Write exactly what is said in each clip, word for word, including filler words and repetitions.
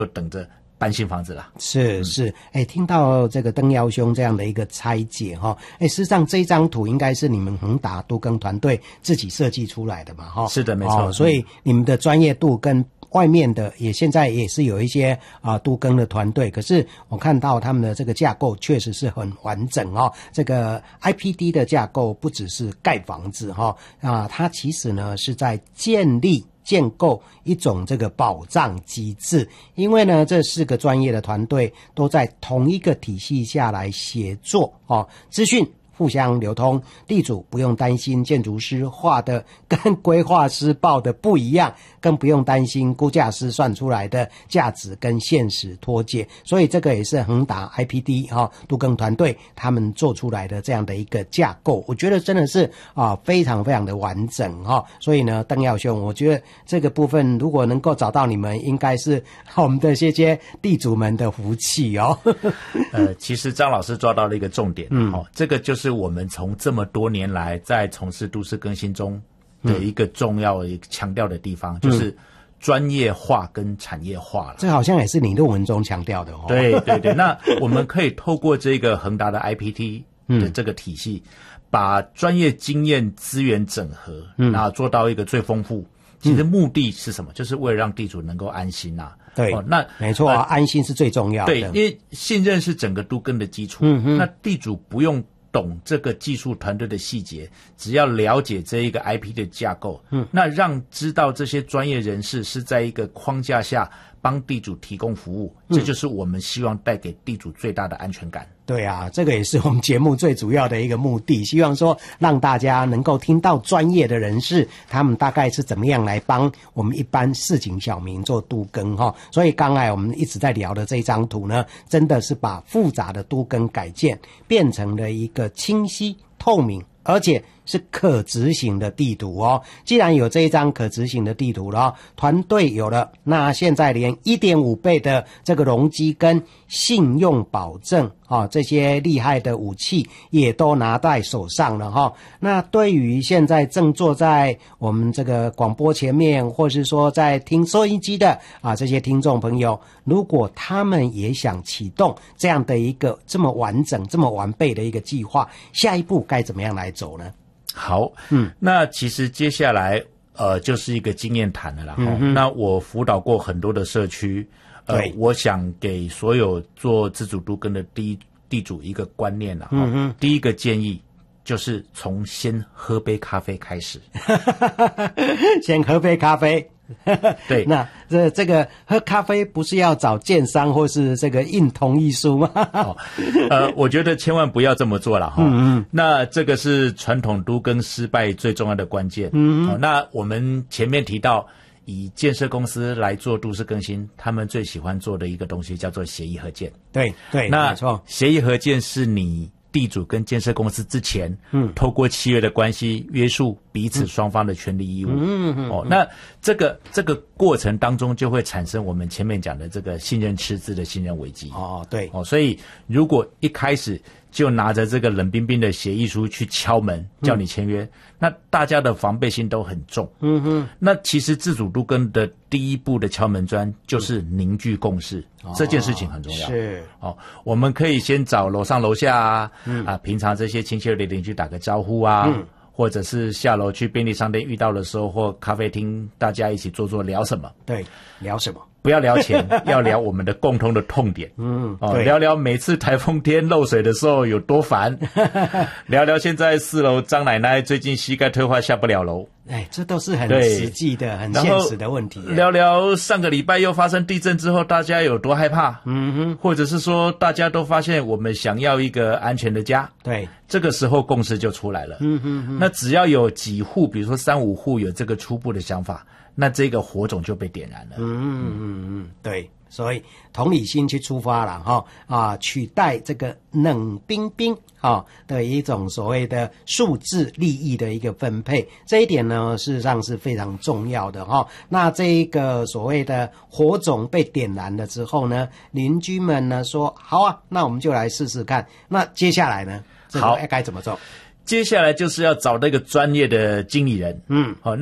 就等着搬新房子了。 是是，哎、嗯，听到这个登尧兄这样的一个拆解哈，哎，事实上这一张图应该是你们宏达都更团队自己设计出来的嘛哈？ 是的，没错、 哦。所以你们的专业度跟外面的也现在也是有一些啊都更的团队，可是我看到他们的这个架构确实是很完整哦。这个 I P D 的架构不只是盖房子哈啊，它其实呢是在建立。建构一种这个保障机制，因为呢，这四个专业的团队都在同一个体系下来协作哦，资讯互相流通，地主不用担心建筑师画的跟规划师报的不一样，更不用担心估价师算出来的价值跟现实脱节。所以这个也是宏达 I P D 哈、哦、都更团队他们做出来的这样的一个架构，我觉得真的是啊非常非常的完整哈、哦。所以呢，登尧兄，我觉得这个部分如果能够找到你们，应该是我们的这些地主们的福气哦。 呃，其实张老师抓到了一个重点，嗯，哦，这个就是我们从这么多年来在从事都市更新中的一个重要的强调的地方，嗯、就是专业化跟产业化了。 这好像也是你论文中强调的哦。 对对对，那我们可以透过这个宏达的 I P T 的这个体系，嗯、把专业经验资源整合，嗯，然后做到一个最丰富。其实目的是什么？嗯、就是为了让地主能够安心啊。 对，哦、那没错啊、呃，安心是最重要的。 对，因为信任是整个都更的基础。嗯哼，那地主不用懂这个技术团队的细节，只要了解这一个 I P 的架构，嗯，那让知道这些专业人士是在一个框架下帮地主提供服务，嗯、这就是我们希望带给地主最大的安全感。 对啊，这个也是我们节目最主要的一个目的，希望说让大家能够听到专业的人士他们大概是怎么样来帮我们一般市井小民做都更哈。所以刚才我们一直在聊的这张图呢，真的是把复杂的都更改建变成了一个清晰透明而且是可执行的地图哦。既然有这一张可执行的地图了，团队有了，那现在连 一点五 倍的这个容积跟信用保证啊、哦，这些厉害的武器也都拿在手上了哈、哦。那对于现在正坐在我们这个广播前面，或是说在听收音机的啊这些听众朋友，如果他们也想启动这样的一个这么完整、这么完备的一个计划，下一步该怎么样来走呢？ 好，嗯，那其实接下来呃就是一个经验谈了啦。嗯、那我辅导过很多的社区，呃，我想给所有做自主都更的地地主一个观念啦。嗯第一个建议就是从先喝杯咖啡开始， 先喝杯咖啡。 对， 那这这个喝咖啡不是要找建商或是这个印同意书吗？ 哦，呃，我觉得千万不要这么做了哈。嗯嗯。那这个是传统都更失败最重要的关键。嗯嗯、哦。那我们前面提到，以建设公司来做都市更新，他们最喜欢做的一个东西叫做协议合建。 对对， 那没错， 协议合建是你地主跟建设公司之前，嗯，透过契约的关系约束彼此双方的权利义务。嗯嗯哦，那这个这个过程当中就会产生我们前面讲的这个信任赤字的信任危机。 哦，对。 哦，所以如果一开始就拿着这个冷冰冰的协议书去敲门叫你签约，嗯、那大家的防备心都很重。嗯哼。那其实自主都更的第一步的敲门砖就是凝聚共识，嗯、这件事情很重要。 是。 哦，我们可以先找楼上楼下啊，嗯、啊，平常这些亲切的邻居打个招呼啊。嗯，或者是下楼去便利商店遇到的时候，或咖啡厅大家一起坐坐聊什么？ 对，聊什么？ 不要聊钱，要聊我们的共同的痛点。嗯，哦，聊聊每次台风天漏水的时候有多烦，聊聊现在四楼张奶奶最近膝盖退化下不了楼。 哎，这都是很实际的、很现实的问题。 聊聊上个礼拜又发生地震之后，大家有多害怕？嗯哼，或者是说大家都发现我们想要一个安全的家。 对， 这个时候共识就出来了。嗯哼哼，那只要有几户，比如说三五户有这个初步的想法，那这个火种就被点燃了。 嗯嗯嗯，对。所以同理心去出发了哈啊，取代这个冷冰冰啊的一种所谓的数字利益的一个分配，这一点呢事实上是非常重要的哈。那这一个所谓的火种被点燃了之后呢，邻居们呢说好啊，那我们就来试试看。那接下来呢，好，该怎么做？ 接下来就是要找那个专业的经理人。嗯，好，那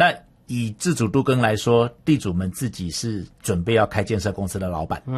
以自主都更来说，地主们自己是准备要开建设公司的老板，